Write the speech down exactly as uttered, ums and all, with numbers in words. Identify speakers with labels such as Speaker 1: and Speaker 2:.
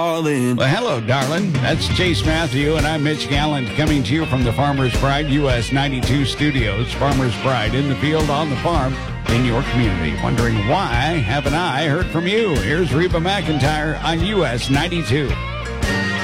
Speaker 1: Well, hello, darling. That's Chase Matthew, and I'm Mitch Gallant, coming to you from the Farmer's Pride U S ninety-two studios. Farmer's Pride, in the field, on the farm, in your community. Wondering why haven't I heard from you? Here's Reba McEntire on U S ninety-two.